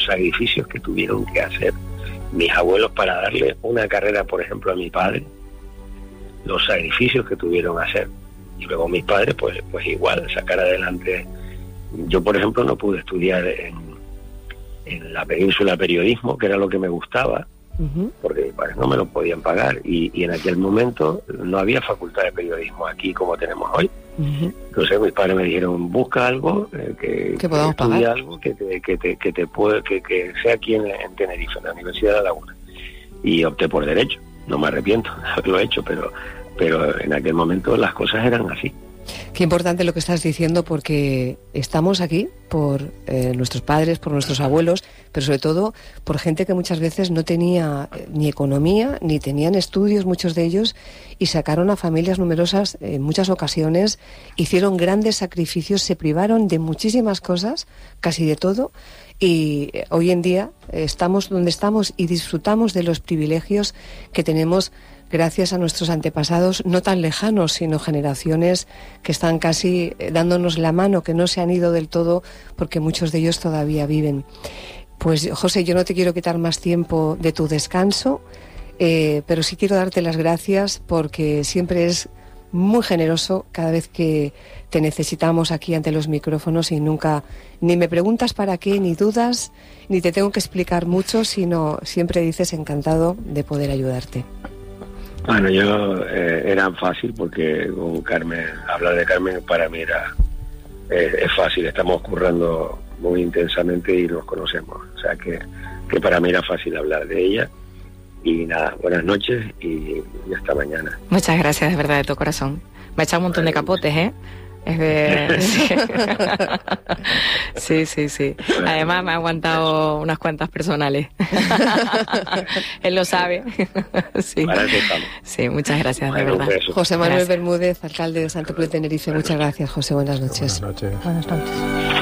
sacrificios que tuvieron que hacer mis abuelos para darle una carrera, por ejemplo, a mi padre, los sacrificios que tuvieron que hacer. Y luego mis padres, pues igual, sacar adelante. Yo, por ejemplo, no pude estudiar en la península periodismo, que era lo que me gustaba, porque mis padres no me lo podían pagar, y en aquel momento no había facultad de periodismo aquí como tenemos hoy. Entonces mis padres me dijeron, busca algo que podamos pagar, algo que sea aquí en Tenerife, en la Universidad de La Laguna, y opté por Derecho. No me arrepiento de haberlo hecho, pero en aquel momento las cosas eran así. Qué importante lo que estás diciendo, porque estamos aquí por nuestros padres, por nuestros abuelos, pero sobre todo por gente que muchas veces no tenía ni economía, ni tenían estudios, muchos de ellos, y sacaron a familias numerosas en muchas ocasiones, hicieron grandes sacrificios, se privaron de muchísimas cosas, casi de todo, y hoy en día estamos donde estamos y disfrutamos de los privilegios que tenemos gracias a nuestros antepasados, no tan lejanos, sino generaciones que están casi dándonos la mano, que no se han ido del todo, porque muchos de ellos todavía viven. Pues, José, yo no te quiero quitar más tiempo de tu descanso, pero sí quiero darte las gracias, porque siempre es muy generoso cada vez que te necesitamos aquí ante los micrófonos, y nunca ni me preguntas para qué, ni dudas, ni te tengo que explicar mucho, sino siempre dices encantado de poder ayudarte. Bueno, era fácil, porque con Carmen, hablar de Carmen para mí es fácil. Estamos currando muy intensamente y nos conocemos, o sea que para mí era fácil hablar de ella. Y nada, buenas noches y hasta mañana. Muchas gracias, de verdad, de todo corazón. Me ha echado un montón de capotes, ¿eh? Es de... Sí. Además me ha aguantado unas cuantas personales. Él lo sabe. Sí. Sí, muchas gracias, de verdad. José Manuel Bermúdez, alcalde de Santa Cruz de Tenerife. Muchas gracias, José. Buenas noches. Buenas noches. Buenas noches.